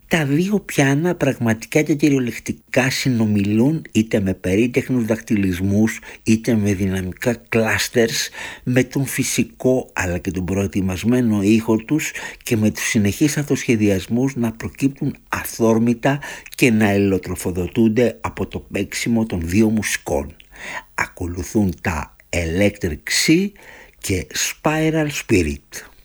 Τα δύο πιάνα πραγματικά και κυριολεκτικά συνομιλούν είτε με περίτεχνους δακτυλισμούς είτε με δυναμικά κλάστερς, με τον φυσικό αλλά και τον προετοιμασμένο ήχο τους και με τους συνεχείς αυτοσχεδιασμούς να προκύπτουν αυθόρμητα και να ελοτροφοδοτούνται από το παίξιμο των δύο μουσικών. Ακολουθούν τα Electric Sea και Spiral Spirit.